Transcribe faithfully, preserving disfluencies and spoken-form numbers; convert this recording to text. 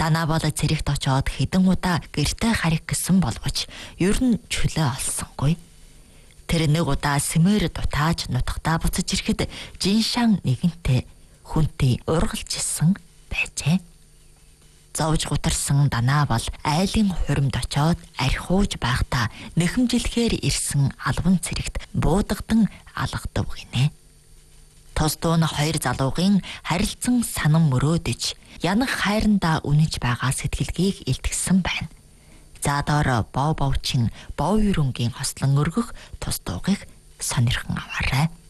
Данаа бол цэрэгт очоод хэдэн удаа гэртээ харих гэсэн боловч ер нь чөлөө олсонгүй. Тэр нэг удаа Сэмээр дутааж нутагтаа буцаж ирэхэд Жиншан нэгэнтээ хүнтэй ургалжсэн байжээ. Зовж гутарсан Данаа бол айлын хуримд очоод архиуж байхдаа нэхэмжилхээр ирсэн албан цэрэгт буудагдан алгадав гинэ. Тос дуун хоёр залуугийн харилцан санан мөрөөдөж янах хайрандаа үнэж байгаа сэтгэлгээг илтгэсэн байна. За доор боо бовчин боо юрөнгийн хослон өргөх тус дуугыг сонирхон аваарай.